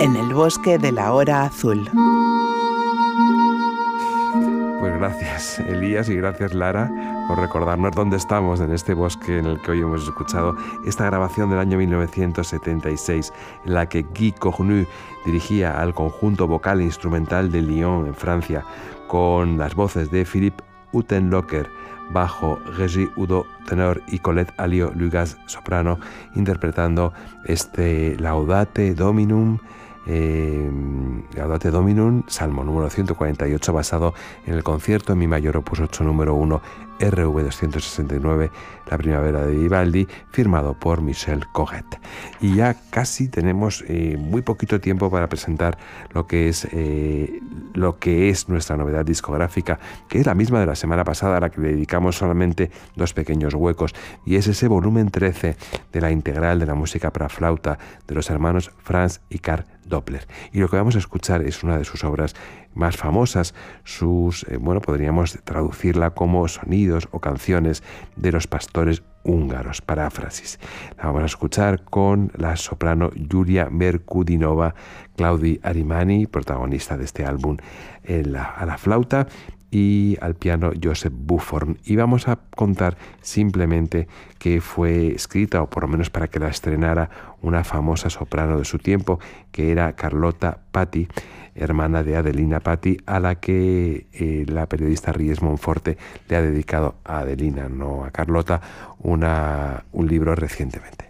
en el bosque de la hora azul. Pues gracias, Elías, y gracias, Lara, por recordarnos dónde estamos en este bosque en el que hoy hemos escuchado esta grabación del año 1976, en la que Guy Cornu dirigía al conjunto vocal e instrumental de Lyon, en Francia, con las voces de Philippe Huttenlocher, bajo, Regis Udo, tenor, y Colette Alliot-Lugas, soprano, interpretando este Laudate Dominum, Salmo número 148, basado en el concierto en mi mayor opus 8 número 1 RV 269, La Primavera de Vivaldi, firmado por Michel Corrette. Y ya casi tenemos muy poquito tiempo para presentar lo que es nuestra novedad discográfica, que es la misma de la semana pasada, a la que le dedicamos solamente 2 pequeños huecos, y es ese volumen 13 de la integral de la música para flauta de los hermanos Franz y Karl Doppler. Y lo que vamos a escuchar es una de sus obras más famosas, podríamos traducirla como sonidos o canciones de los pastores húngaros, paráfrasis. La vamos a escuchar con la soprano Yulia Merkudinova, Claudi Arimani, protagonista de este álbum, a la flauta, y al piano Joseph Buforn. Y vamos a contar simplemente que fue escrita, o por lo menos para que la estrenara, una famosa soprano de su tiempo, que era Carlotta Patti, hermana de Adelina Patti, a la que la periodista Ries Monforte le ha dedicado a Adelina, no a Carlotta, un libro recientemente.